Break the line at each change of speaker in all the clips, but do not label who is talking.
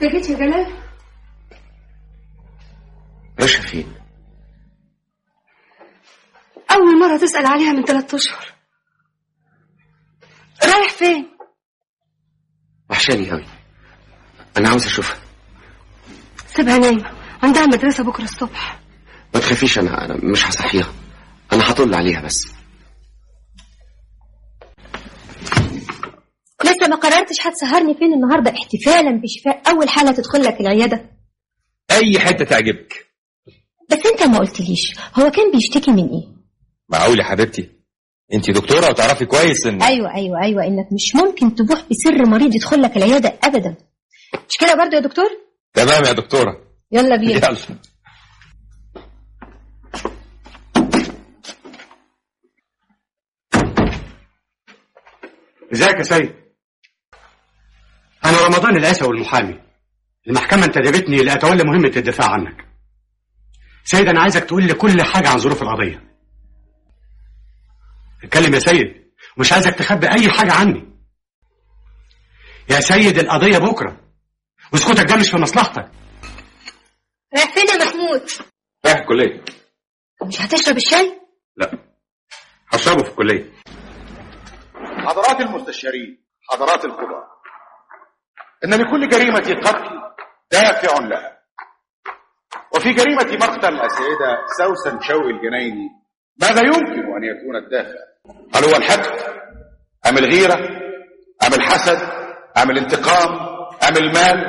انت جيت يا جلال؟
رشا فين؟
أول مرة تسأل عليها من 3 أشهر. رايح فين؟
وحشاني أوي، أنا عاوز أشوفها.
سيبها نايمة، عندها مدرسة بكرة الصبح.
ما تخافيش، أنا مش هصحيها، أنا هطل عليها بس.
لسه ما قررتش هتسهرني فين النهارده احتفالا بشفاء أول حالة تدخل لك العيادة؟
أي حتة تعجبك.
بس أنت ما قلتليش هو كان بيشتكي من إيه؟
معقول يا حبيبتي؟ انت دكتورة وتعرفي كويس ان
ايوه انك مش ممكن تبوح بسر مريض يدخل لك العيادة ابدا، مش كده برضه يا دكتور؟
تمام يا دكتورة،
يلا بينا.
يلا.
ازيك يا سيد؟ انا رمضان الاسوي المحامي. المحكمة انتدبتني لاتولى مهمة الدفاع عنك. سيد انا عايزك تقول لي كل حاجة عن ظروف القضية. اتكلم يا سيد، ومش عايزك تخبي اي حاجة عني. يا سيد القضية بكرة، وسكوتك ده مش في مصلحتك.
رايح فين يا محمود؟
رايح الكلية.
مش هتشرب الشاي؟
لا، هشربه في الكلية.
حضرات المستشارين، حضرات القضاة، إن لكل جريمة قتل دافع لها، وفي جريمة مقتل السيدة سوسن شوقي الجنايني ماذا يمكن أن يكون الدافع؟ هل هو الحقد أم الغيرة أم الحسد أم الانتقام أم المال؟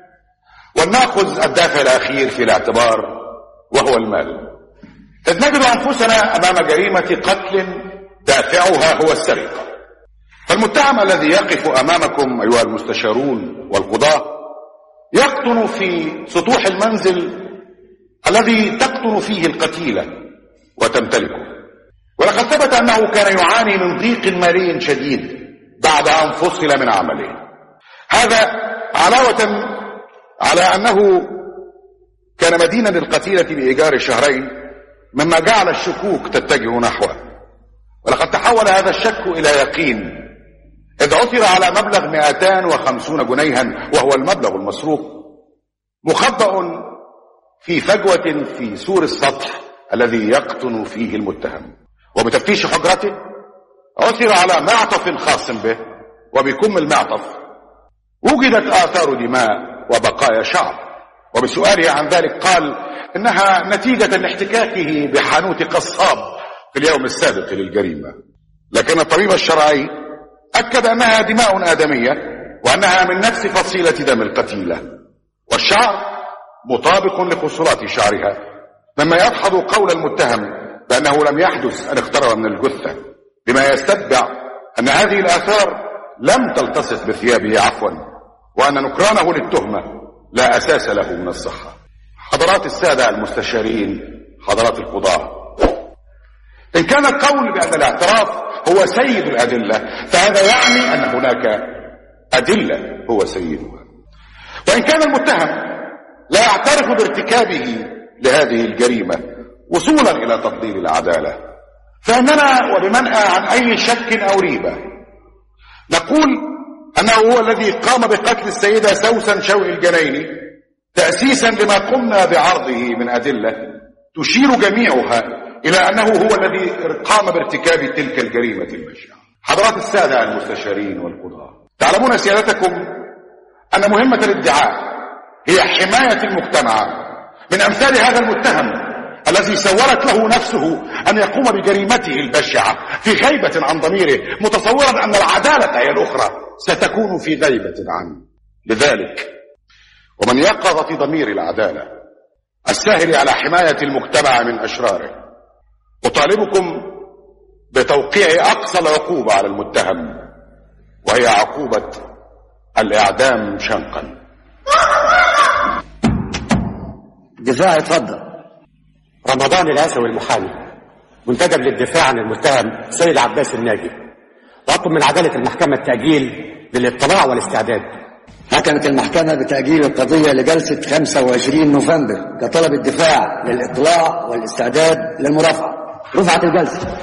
ولنأخذ الدافع الأخير في الاعتبار وهو المال، إذ نجد أنفسنا أمام جريمة قتل دافعها هو السرقة. فالمتهم الذي يقف أمامكم أيها المستشارون والقضاة يقطن في سطوح المنزل الذي تقطن فيه القتيلة وتمتلكه، ولقد ثبت أنه كان يعاني من ضيق مالي شديد بعد أن فصل من عمله، هذا علاوة على أنه كان مدينا للقتيلة بإيجار شهرين، مما جعل الشكوك تتجه نحوه. ولقد تحول هذا الشك إلى يقين، إذ عثر على مبلغ 250 جنيها وهو المبلغ المسروق مخبأ في فجوة في سور السطح الذي يقطن فيه المتهم. وبتفتيش حجرته عثر على معطف خاص به، وبكم المعطف وجدت آثار دماء وبقايا شعر، وبسؤاله عن ذلك قال إنها نتيجة لاحتكاكه بحانوت قصاب في اليوم السابق للجريمة. لكن الطبيب الشرعي أكد أنها دماء آدمية وأنها من نفس فصيلة دم القتيلة، والشعر مطابق لخصلات شعرها، مما يدحض قول المتهم بأنه لم يحدث أن اقترب من الجثة، بما يستتبع أن هذه الآثار لم تلتصق بثيابه عفوا، وأن نكرانه للتهمة لا أساس له من الصحة. حضرات السادة المستشارين، حضرات القضاة، إن كان القول بأن الاعتراف هو سيد الأدلة فهذا يعني أن هناك أدلة هو سيدها. وإن كان المتهم لا يعترف بارتكابه لهذه الجريمة وصولا إلى تفضيل العدالة، فإننا وبمنأى عن أي شك أو ريبة نقول أنه هو الذي قام بقتل السيدة سوسن شوقي الجنايني تأسيسا لما قمنا بعرضه من أدلة تشير جميعها إلى أنه هو الذي قام بارتكاب تلك الجريمة البشعة. حضرات السادة المستشارين والقضاة، تعلمون سيادتكم أن مهمة الادعاء هي حماية المجتمع من أمثال هذا المتهم الذي سولت له نفسه أن يقوم بجريمته البشعة في غيبة عن ضميره، متصورا أن العدالة هي الأخرى ستكون في غيبة عنه. لذلك ومن يقظة ضمير العدالة الساهل على حماية المجتمع من أشراره، أطالبكم بتوقيع أقصى العقوبة على المتهم، وهي عقوبة الإعدام شنقا.
دفاع اتفضل.
رمضان الاسوي المحامي، منتدب للدفاع عن المتهم سيد عباس الناجي، واطلب من عدالة المحكمة التأجيل للاطلاع والاستعداد.
حكمت المحكمة بتأجيل القضية لجلسة 25 نوفمبر كطلب الدفاع للاطلاع والاستعداد للمرافعة. رفعت الجلسة.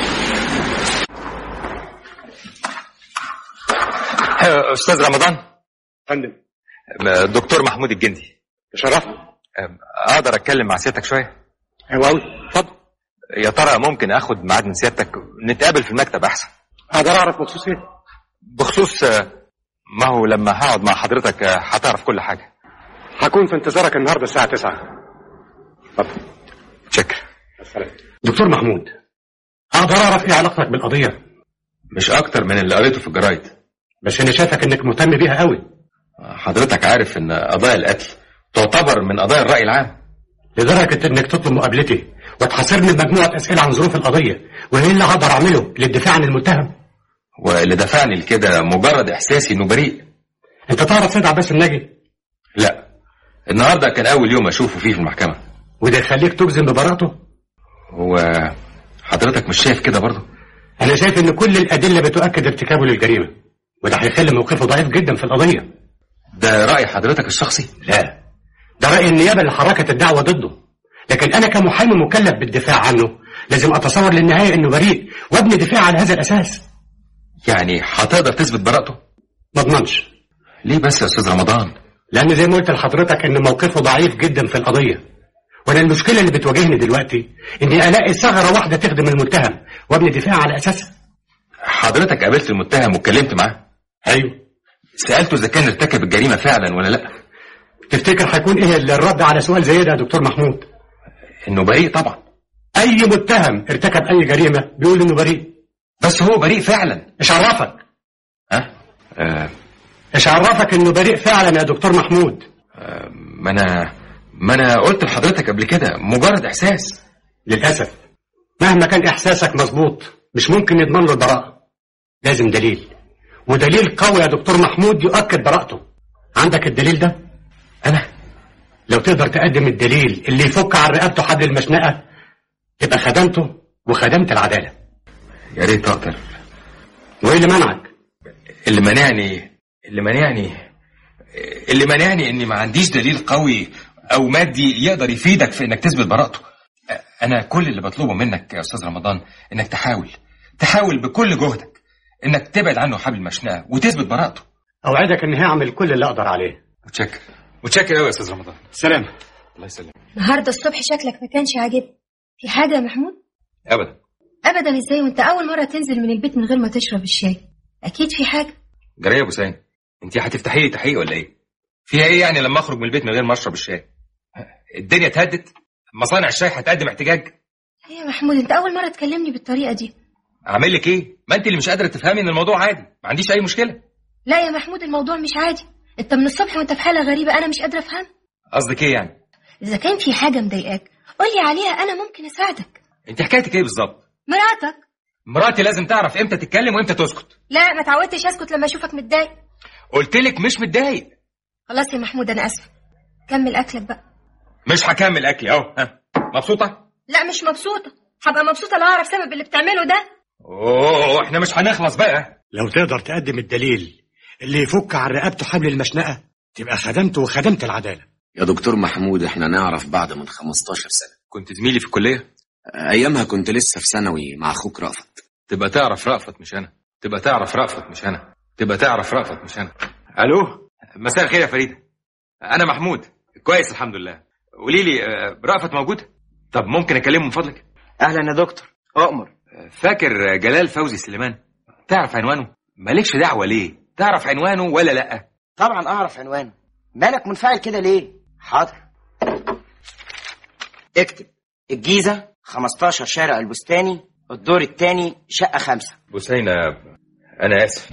أستاذ رمضان،
فندم.
الدكتور محمود الجندي.
تشرفني.
اقدر اتكلم مع سيادتك شويه؟
ايوه قوي، اتفضل.
يا ترى ممكن اخد ميعاد من سيادتك نتقابل في المكتب احسن؟
اقدر اعرف بخصوص ايه؟
بخصوص ما هو لما هقعد مع حضرتك هتعرف كل حاجه.
هكون في انتظارك النهارده الساعه 9. اتفضل.
شكرا.
السلام. دكتور محمود، اقدر اعرف ايه علاقتك بالقضيه؟
مش اكتر من اللي قريته في الجرايد.
بس انا شايفك انك مهتم بيها قوي.
حضرتك عارف ان قضايا القتل تعتبر من قضايا الرأي العام،
لدرجه انك تطلب مقابلتي وتحاصرني بمجموعه اسئله عن ظروف القضيه، وايه اللي اقدر اعمله للدفاع عن المتهم.
واللي دفعني لكده مجرد احساسي انه بريء.
انت تعرف سيد عباس الناجي؟
لا، النهارده كان اول يوم اشوفه فيه في المحكمه.
وده يخليك تجزم ببراءته؟
هو حضرتك مش شايف كده برضه؟
انا شايف ان كل الادله بتؤكد ارتكابه للجريمه، وده هيخلي موقفه ضعيف جدا في القضيه.
ده رأي حضرتك الشخصي؟
لا، ده رأي النيابه اللي حركت الدعوه ضده، لكن انا كمحامي مكلف بالدفاع عنه لازم اتصور للنهايه انه بريء وابني دفاع على هذا الاساس.
يعني هتقدر تثبت براءته؟
ما اضمنش.
ليه بس يا استاذ رمضان؟
لان زي ما قلت لحضرتك ان موقفه ضعيف جدا في القضيه، وانا المشكله اللي بتواجهني دلوقتي اني الاقي ثغره واحده تخدم المتهم وابني دفاع على اساسها.
حضرتك قابلت المتهم واتكلمت معاه؟
ايوه.
سالته اذا كان ارتكب الجريمه فعلا ولا لا؟
تفتكر هيكون ايه الرد على سؤال زي ده يا دكتور محمود؟
انه بريء طبعا.
اي متهم ارتكب اي جريمه بيقول انه بريء.
بس هو بريء فعلا.
ايش عرفك؟
ها؟
ايش عرفك انه بريء فعلا يا دكتور محمود؟
ما انا قلت لحضرتك قبل كده مجرد احساس.
للاسف مهما كان احساسك مظبوط مش ممكن يضمن له البراءه. لازم دليل، ودليل قوي يا دكتور محمود يؤكد براءته. عندك الدليل ده؟
انا
لو تقدر تقدم الدليل اللي يفك عن رقبته حبل المشنقه تبقى خدمته وخدمت العداله.
يا ريت اقدر.
وايه اللي منعك؟
اللي مانعني اني ما عنديش دليل قوي او مادي يقدر يفيدك في انك تثبت براءته. انا كل اللي بطلبه منك يا استاذ رمضان انك تحاول بكل جهدك انك تبعد عنه حبل المشنقه وتثبت براءته.
اوعدك اني هعمل كل اللي اقدر عليه.
متشكر قوي يا استاذ رمضان.
سلام.
الله يسلمك.
النهارده الصبح شكلك ما كانش عاجبني. في حاجه يا محمود؟ ابدا ازاي وانت اول مره تنزل من البيت من غير ما تشرب الشاي؟ اكيد في حاجه.
جرى يا ابو سين، انت هتفتحي لي تحقيق ولا ايه؟ فيها ايه يعني لما اخرج من البيت من غير ما اشرب الشاي؟ الدنيا اتهدت؟ مصانع الشاي هتقدم احتجاج؟
ايه يا محمود، انت اول مره تكلمني بالطريقه دي.
اعمل لك ايه؟ ما انت اللي مش قادره تفهمي ان الموضوع عادي، ما عنديش اي مشكله.
لا يا محمود، الموضوع مش عادي. انت من الصبح وانت في حاله غريبه انا مش قادره افهم.
قصدك ايه يعني؟
اذا كان في حاجه مضايقاك قولي عليها، انا ممكن اساعدك.
انت حكايتك ايه بالظبط؟
مراتي
لازم تعرف امتى تتكلم وامتى تسكت.
لا، ما تعودتش اسكت لما اشوفك متضايق.
قلت لك مش متضايق.
خلاص يا محمود انا اسفه، كمل اكلك بقى.
مش هكمل اكلي اهو. مبسوطه؟
لا مش مبسوطه، هبقى مبسوطه لو اعرف سبب اللي بتعمله ده.
احنا مش هنخلص بقى.
لو تقدر تقدم الدليل اللي يفك عن رقبته حبل المشنقه تبقى خدمته وخدمت العداله.
يا دكتور محمود، احنا نعرف بعض من 15 سنه.
كنت زميلي في الكليه؟
ايامها كنت لسه في ثانوي مع اخوك رأفت.
تبقى تعرف رأفت مش انا. الو، مساء الخير يا فريده. انا محمود، كويس الحمد لله. قولي لي، رأفت موجود؟ طب ممكن اكلمه من فضلك؟
اهلا يا دكتور، اؤمر.
فاكر جلال فوزي سليمان؟ تعرف عنوانه؟ مالكش دعوه ليه؟ تعرف عنوانه ولا لا؟
طبعا اعرف عنوانه. مالك منفعل كده ليه؟ حاضر، اكتب: الجيزه 15 شارع البستاني، الدور الثاني، شقه 5.
بوسينة، انا اسف.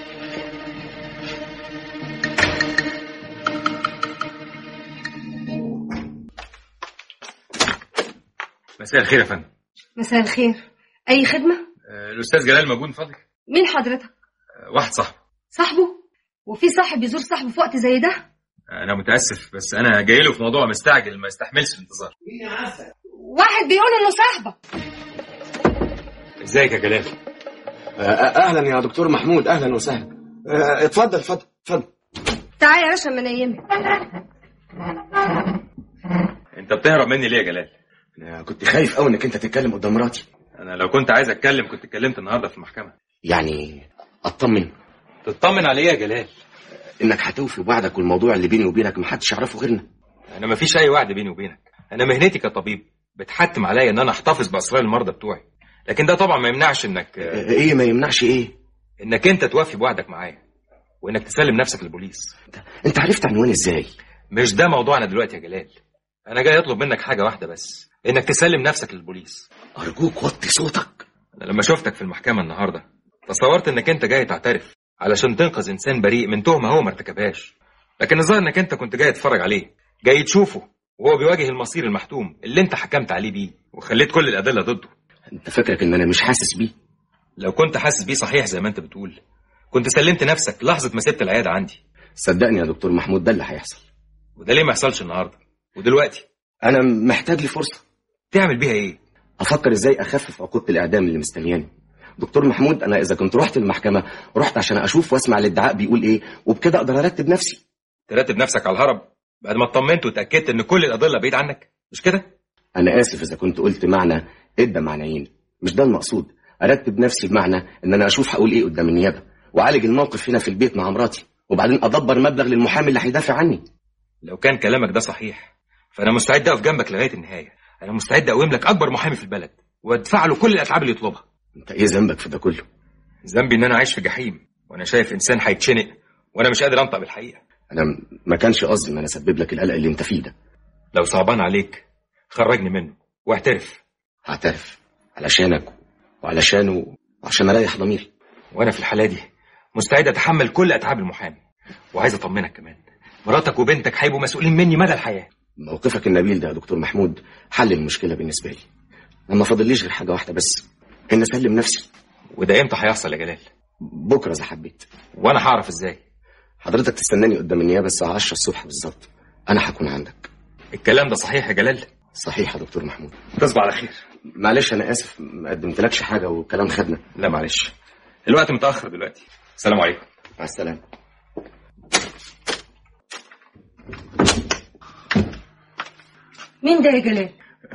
مساء الخير يا فندم.
مساء الخير، اي خدمه؟
الاستاذ جلال موجود من فضلك؟
مين حضرتك؟
واحد
صاحبه؟ وفي صاحب يزور صاحبه في وقت زي ده؟
انا متاسف، بس انا جاي له في موضوع مستعجل ما يستحملش الانتظار.
واحد بيقول انه صاحبك.
ازيك يا جلال؟
اهلا يا دكتور محمود، اهلا وسهلا. اتفضل.
تعالى يا باشا ما نيمك.
انت بتهرب مني ليه يا جلال؟
انا كنت خايف قوي انك انت تتكلم قدام مراتي.
انا لو كنت عايز اتكلم كنت اتكلمت النهارده في المحكمه.
يعني اطمن.
تطمن على ايه يا جلال؟
انك هتوفي بوعدك، والموضوع اللي بيني وبينك محدش يعرفه غيرنا.
انا مفيش اي وعد بيني وبينك، انا مهنتي كطبيب بتحتم عليا ان انا احتفظ باسرار المرضى بتوعي، لكن ده طبعا ما يمنعش انك
ايه ما يمنعش ايه؟
انك انت توفي بوعدك معايا وانك تسلم نفسك للبوليس.
انت عرفت عنواني ازاي؟
مش ده موضوعنا دلوقتي يا جلال، انا جاي اطلب منك حاجه واحده بس، انك تسلم نفسك للبوليس.
ارجوك وطي صوتك.
انا لما شفتك في المحكمه النهارده تصورت انك انت جاي تعترف علشان تنقذ انسان بريء من تهمه هو ما ارتكبهاش، لكن الظاهر انك انت كنت جاي تتفرج عليه، جاي تشوفه وهو بيواجه المصير المحتوم اللي انت حكمت عليه بيه وخليت كل الادله ضده.
انت فاكرك ان انا مش حاسس بيه؟
لو كنت حاسس بيه صحيح زي ما انت بتقول كنت سلمت نفسك لحظه ما سبت العياده عندي.
صدقني يا دكتور محمود، ده اللي هيحصل.
وده ليه ما يحصلش النهارده ودلوقتي؟
انا محتاج لي فرصه.
تعمل بيها ايه؟
افكر ازاي اخفف عقوبه الاعدام اللي مستنياني. دكتور محمود، انا اذا كنت رحت المحكمه رحت عشان اشوف واسمع الادعاء بيقول ايه، وبكده اقدر ارتب نفسي.
ترتب نفسك على الهرب بعد ما اطمنت وتاكدت ان كل الادله بعيد عنك، مش كده؟
انا اسف اذا كنت قلت معنى ادى معنيين، مش ده المقصود. ارتب نفسي بمعنى ان انا اشوف هقول ايه قدام النيابه، واعالج الموقف هنا في البيت مع مراتي، وبعدين ادبر مبلغ للمحامي اللي هيدافع عني.
لو كان كلامك ده صحيح فانا مستعد اقف جنبك لغايه النهايه، انا مستعد اقوم لك اكبر محامي في البلد وادفع له كل الاتعاب اللي يطلبها.
انت ايه ذنبك في ده كله؟
ذنبي ان انا عايش في جحيم وانا شايف انسان هيتشنق وانا مش قادر انطق بالحقيقه.
انا ما كانش قصدي ان انا اسبب لك القلق اللي انت فيه ده.
لو صعبان عليك خرجني منه واعترف.
هعترف علشانك وعلشانه وعشان اريح ضميري.
وانا في الحاله دي مستعد اتحمل كل اتعاب المحامي، وعايز اطمنك كمان مراتك وبنتك هيبقوا مسؤولين مني مدى الحياه.
موقفك النبيل ده يا دكتور محمود حل المشكله بالنسبه لي. انا ما فاضليش غير حاجه واحده بس، ان اسلم نفسي.
وده امتى هيحصل يا جلال؟
بكره اذا حبيت.
وانا هعرف ازاي؟
حضرتك تستناني قدام النيابه الساعه 10 الصبح بالظبط، انا هكون عندك.
الكلام ده صحيح يا جلال؟
صحيح يا دكتور محمود.
تصبح على خير.
معلش انا اسف ما قدمتلكش حاجه وكلام خدنا.
لا معلش، الوقت متاخر دلوقتي. السلام عليكم.
مع السلامه.
مين ده يا جلال؟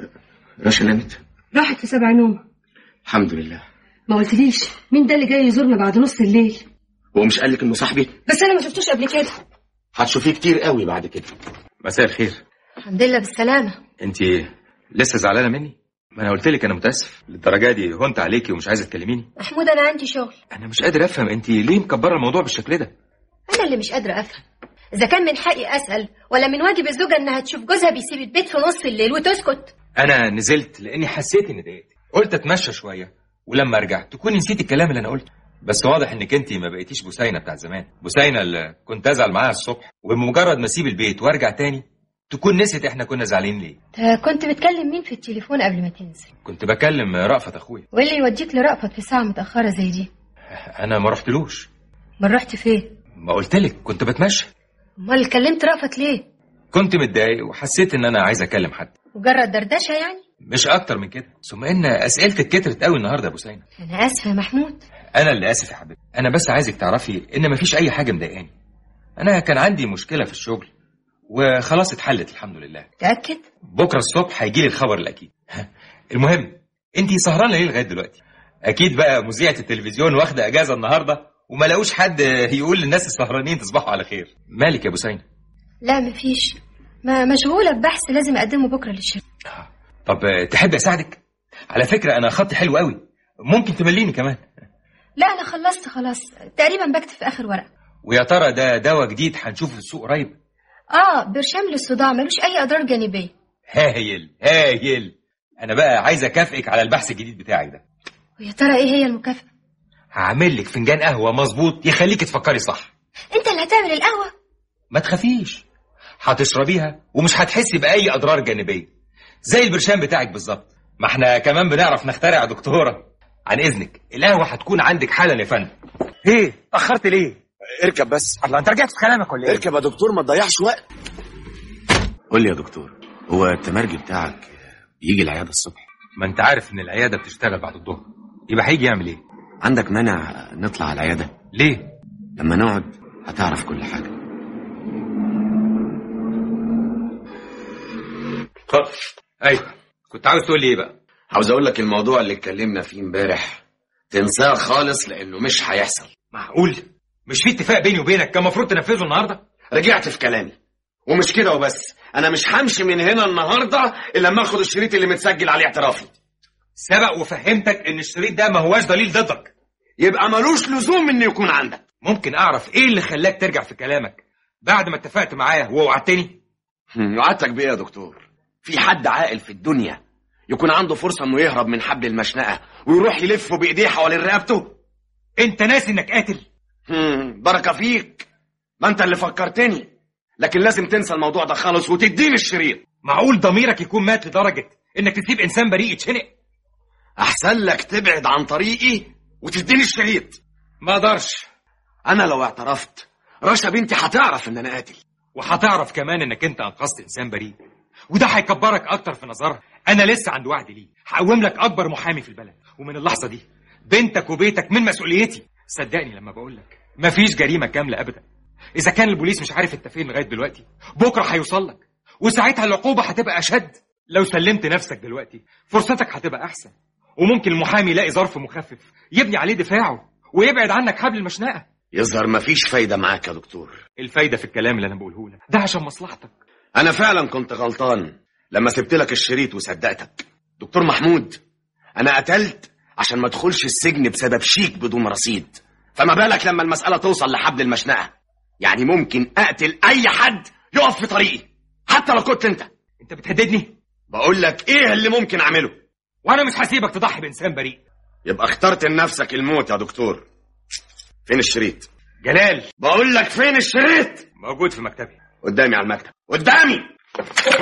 رشا نامت.
راحت في 7 نوم.
الحمد لله.
ما قلتليش مين ده اللي جاي يزورنا بعد نص الليل؟
هو مش قال لك انه صاحبي؟
بس انا ما شفتوش قبل كده.
هتشوفيه كتير قوي بعد كده.
مساء الخير.
الحمد لله بالسلامه.
انت لسه زعلانه مني؟ ما انا قلت لك انا متاسف للدرجه دي، هونت عليكي ومش عايزه تكلميني.
محمود انا عندي شغل.
انا مش قادر افهم انت ليه مكبره الموضوع بالشكل ده.
انا اللي مش قادره افهم اذا كان من حقي اسال ولا من واجب الزوجه انها تشوف جوزها بيسيب البيت في نص الليل وتسكت.
انا نزلت لاني حسيت اني ضايقت، قلت اتمشى شويه ولما رجعت تكوني نسيت الكلام اللي انا قلته. بس واضح انك انت ما بقيتيش بوسينه بتاع زمان، بوسينه اللي كنت ازعل معاها الصبح وبمجرد ما اسيب البيت وارجع تاني تكون نسيت احنا كنا زعلانين ليه.
كنت بتكلم مين في التليفون قبل ما تنزل؟
كنت بكلم رأفت اخويا.
واللي يوديك لرأفت في ساعه متاخره زي دي؟
انا ما رحتلوش.
ما رحت فين؟
ما قلتلك كنت بتمشى.
امال كلمت رأفت ليه؟
كنت متضايق وحسيت ان انا عايز اكلم حد.
مجرد دردشه يعني؟
مش اكتر من كده، ثم ان اسئلتك كترت قوي النهارده يا بوسينه.
انا اسفه يا محمود.
انا اللي اسف يا حبيبي، انا بس عايزك تعرفي ان مفيش اي حاجه مضايقاني. انا كان عندي مشكله في الشغل وخلاص اتحلت الحمد لله.
تاكد؟
بكره الصبح هيجي لي الخبر الاكيد. المهم انت سهرانه ليه لغايه دلوقتي؟ اكيد بقى مذيعه التلفزيون واخده اجازه النهارده وما لاقوش حد يقول للناس السهرانين تصبحوا على خير. مالك يا بوسينه؟
لا مفيش، ما مشغوله ببحث لازم اقدمه بكره للشركه.
طب تحب اساعدك؟ على فكره انا خطي حلو قوي، ممكن تمليني كمان.
لا انا خلصت خلاص، تقريبا بكتب في اخر ورقه.
ويا ترى ده دواء جديد هنشوفه في السوق قريب؟
برشام للصداع ملوش اي اضرار جانبيه.
هايل هايل. انا بقى عايز اكافئك على البحث الجديد بتاعك ده.
ويا ترى ايه هي المكافاه؟
هعمل لك فنجان قهوه مظبوط يخليك تفكري صح.
انت اللي هتعمل القهوه؟
ما تخافيش، هتشربيها ومش هتحسي باي اضرار جانبيه زي البرشام بتاعك بالظبط. ما احنا كمان بنعرف نخترع يا دكتوره. عن اذنك القهوه هتكون عندك حالا يا فندم. ايه اتاخرت ليه؟
اركب بس.
الله انت رجعت في كلامك ولا ايه؟
اركب يا دكتور ما تضيعش وقت. قول لي يا دكتور، هو التمرجي بتاعك بيجي العياده الصبح؟
ما انت عارف ان العياده بتشتغل بعد الظهر، يبقى هيجي يعمل ايه؟
عندك مانع نطلع على العياده؟
ليه؟
لما نقعد هتعرف كل حاجه.
اتفضل. ايوه كنت عاوز تقول لي ايه بقى؟
عاوز اقول لك الموضوع اللي اتكلمنا فيه امبارح تنساه خالص لانه مش هيحصل.
معقول؟ مش في اتفاق بيني وبينك كان المفروض تنفذه النهارده؟
رجعت في كلامي، ومش كده وبس، انا مش همشي من هنا النهارده الا لما اخد الشريط اللي متسجل عليه اعترافي.
سبق وفهمتك ان الشريط ده ما هواش دليل ضدك،
يبقى ملوش لزوم انه يكون عندك.
ممكن اعرف ايه اللي خلاك ترجع في كلامك بعد ما اتفقت معايا ووعدتني؟
وعدتك بايه يا دكتور؟ في حد عاقل في الدنيا يكون عنده فرصه انه يهرب من حبل المشنقه ويروح يلفه بايديه حوالين رقبته؟
انت ناسي انك قاتل؟
بركه فيك، ما انت اللي فكرتني، لكن لازم تنسى الموضوع ده خالص وتديني الشريط.
معقول ضميرك يكون مات لدرجه انك تسيب انسان بريء يتشنق؟
احسن لك تبعد عن طريقي وتديني الشريط.
ما اقدرش.
انا لو اعترفت رشا بنتي هتعرف ان انا قاتل،
وهتعرف كمان انك انت انقذت انسان بريء، وده هيكبرك اكتر في نظرها. انا لسه عند وعد ليه، هقوم لك اكبر محامي في البلد، ومن اللحظه دي بنتك وبيتك من مسؤوليتي. صدقني لما بقول لك مفيش جريمه كامله ابدا. اذا كان البوليس مش عارف انت فين لغايه دلوقتي، بكره هيوصل لك، وساعتها العقوبه هتبقى اشد. لو سلمت نفسك دلوقتي فرصتك هتبقى احسن، وممكن المحامي يلاقي ظرف مخفف يبني عليه دفاعه ويبعد عنك حبل المشنقه.
يظهر مفيش فايده معاك يا دكتور.
الفايده في الكلام اللي انا بقوله لك ده عشان مصلحتك.
انا فعلا كنت غلطان لما سبت لك الشريط وصدقتك. دكتور محمود، انا قتلت عشان ما ادخلش السجن بسبب شيك بدون رصيد، فما بالك لما المساله توصل لحبل المشنقه؟ يعني ممكن اقتل اي حد يقف في طريقي حتى لو كنت انت
بتهددني؟
بقول لك ايه اللي ممكن اعمله،
وانا مش هسيبك تضحي بانسان بريء.
يبقى اخترت لنفسك الموت يا دكتور. فين الشريط؟
جلال،
بقول لك فين الشريط؟
موجود في مكتبي.
قدامي على المكتب، قدامي.